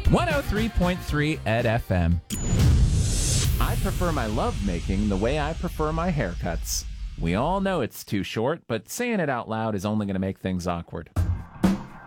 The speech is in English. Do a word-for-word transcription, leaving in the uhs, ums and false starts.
one oh three point three Ed F M. I prefer my lovemaking the way I prefer my haircuts. We all know it's too short, but saying it out loud is only going to make things awkward.